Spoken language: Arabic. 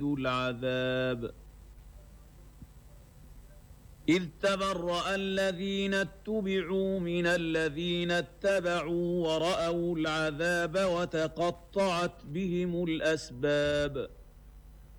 العذاب إذ تبرأ الذين اتبعوا من الذين اتبعوا ورأوا العذاب وتقطعت بهم الأسباب